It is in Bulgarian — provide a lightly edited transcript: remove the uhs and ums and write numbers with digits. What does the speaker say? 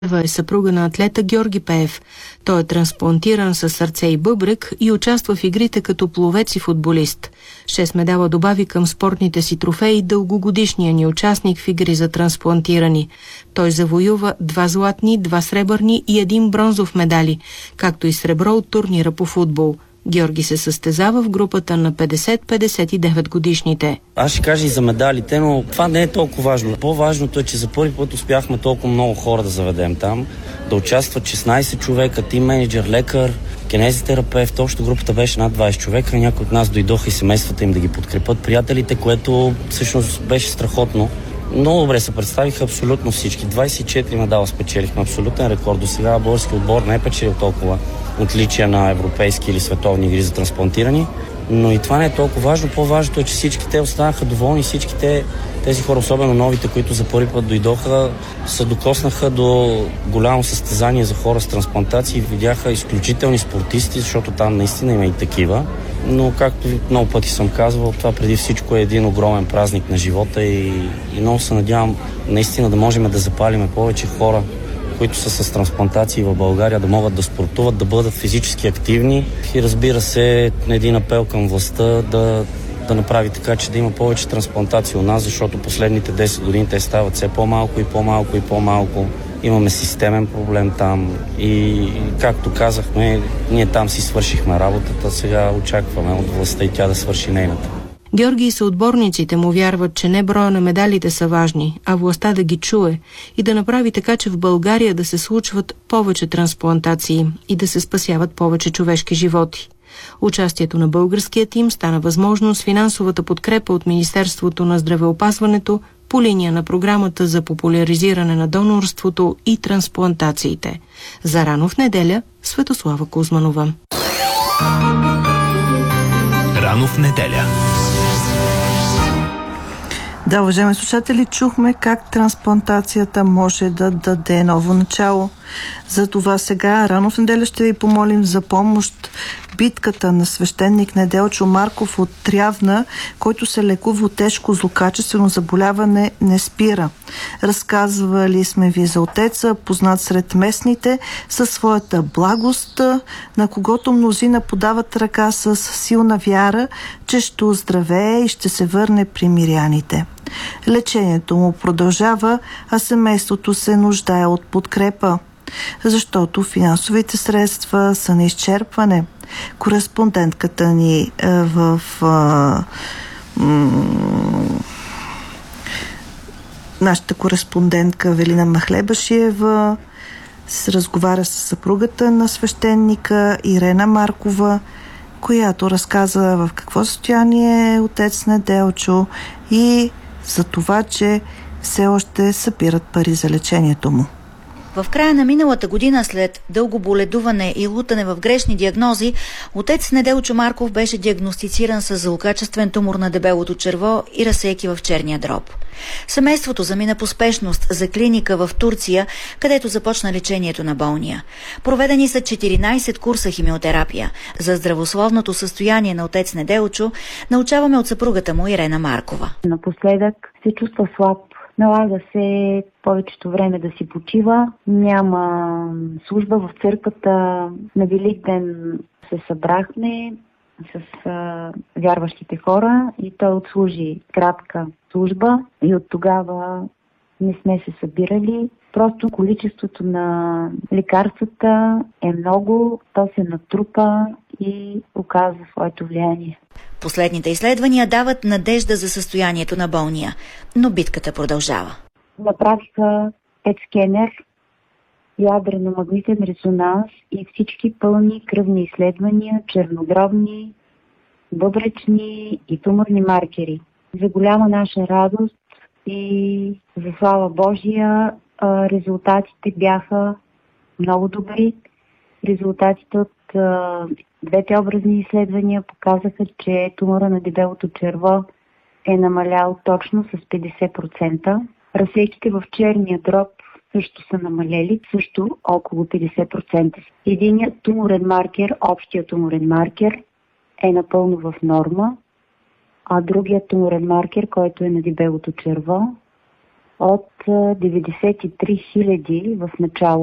Е съпруга на атлета Георги Пеев. Той е трансплантиран със сърце и бъбрек и участва в игрите като пловец и футболист. 6 медала добави към спортните си трофеи дългогодишния ни участник в игри за трансплантирани. Той завоюва 2 златни, 2 сребърни и 1 бронзов медали, както и сребро от турнира по футбол. Георги се състезава в групата на 50-59 годишните. Аз ще кажа и за медалите, но това не е толкова важно. По-важното е, че за първи път успяхме толкова много хора да заведем там, да участват 16 човека, тим менеджер, лекар, кинезитерапевт. Общо групата беше над 20 човека. Някои от нас дойдоха и семействата им да ги подкрепят, приятелите, което всъщност беше страхотно. Много добре се представиха абсолютно всички. 24 медала спечелихме, абсолютен рекорд. До сега български отбор не е печелил толкова отличия на европейски или световни игри за трансплантирани. Но и това не е толкова важно. По-важното е, че всички те останаха доволни, всички тези хора, особено новите, които за първи път дойдоха, се докоснаха до голямо състезание за хора с трансплантации и видяха изключителни спортисти, защото там наистина има и такива. Но както много пъти съм казвал, това преди всичко е един огромен празник на живота и много се надявам наистина да можем да запалиме повече хора, които са с трансплантации в България, да могат да спортуват, да бъдат физически активни и разбира се, един апел към властта да направи така, че да има повече трансплантации у нас, защото последните 10 години те стават все по-малко и по-малко и по-малко. Имаме системен проблем там и както казахме, ние там си свършихме работата, сега очакваме от властта и тя да свърши нейната. Георги и съотборниците му вярват, че не броя на медалите са важни, а властта да ги чуе и да направи така, че в България да се случват повече трансплантации и да се спасяват повече човешки животи. Участието на българския тим стана възможно с финансовата подкрепа от Министерството на здравеопазването по линия на програмата за популяризиране на донорството и трансплантациите. За Рано в неделя, Светослава Кузманова. Рано в неделя. Да, уважаеми слушатели, чухме как трансплантацията може да даде ново начало. Затова сега, рано в неделя, ще ви помолим за помощ. Битката на свещеник Неделчо Марков от Трявна, който се лекува от тежко злокачествено заболяване, не спира. Разказвали сме ви за отеца, познат сред местните, със своята благост, на когото мнозина подават ръка с силна вяра, че ще оздравее и ще се върне при миряните. Лечението му продължава, а семейството се нуждае от подкрепа, защото финансовите средства са на изчерпване. Кореспондентката ни нашата кореспондентка Велина Махлебашиева се разговаря с съпругата на свещеника Ирена Маркова, която разказа в какво състояние е отец Неделчо и за това, че все още събират пари за лечението му. В края на миналата година, след дълго боледуване и лутане в грешни диагнози, отец Неделчо Марков беше диагностициран с злокачествен тумор на дебелото черво и разсейки в черния дроб. Семейството замина по спешност за клиника в Турция, където започна лечението на болния. Проведени са 14 курса химиотерапия. За здравословното състояние на отец Неделчо научаваме от съпругата му Ирена Маркова. Напоследък се чувства слаб. Налага се повечето време да си почива. Няма служба в църквата. На Великден се събрахме с вярващите хора и той отслужи кратка служба и от тогава не сме се събирали. Просто количеството на лекарствата е много, то се натрупа и оказва своето влияние. Последните изследвания дават надежда за състоянието на болния, но битката продължава. Направиха ПЕТ-скенер, ядрено-магнитен резонанс и всички пълни кръвни изследвания, чернодробни, бъбречни и туморни маркери. За голяма наша радост и за слава Божия, резултатите бяха много добри. Резултатите от двете образни изследвания показаха, че тумора на дебелото черво е намалял точно с 50%. Разсейките в черния дроб също са намалели, също около 50%. Единият туморен маркер, общият туморен маркер, е напълно в норма, а другият туморен маркер, който е на дебелото черво, от 93 000 в начало.